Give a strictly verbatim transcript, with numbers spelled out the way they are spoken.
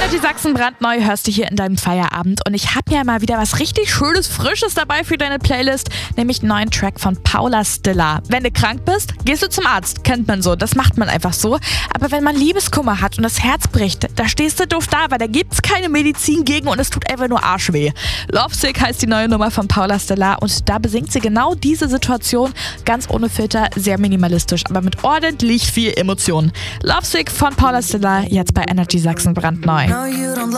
Energy Sachsen brandneu hörst du hier in deinem Feierabend und ich habe ja mal wieder was richtig Schönes, Frisches dabei für deine Playlist, nämlich einen neuen Track von Paula Stiller. Wenn du krank bist, gehst du zum Arzt, kennt man so, das macht man einfach so. Aber wenn man Liebeskummer hat und das Herz bricht, da stehst du doof da, weil da gibt's keine Medizin gegen und es tut einfach nur Arschweh. Lovesick heißt die neue Nummer von Paula Stiller und da besingt sie genau diese Situation, ganz ohne Filter, sehr minimalistisch, aber mit ordentlich viel Emotion. Lovesick von Paula Stiller, jetzt bei Energy Sachsen brandneu.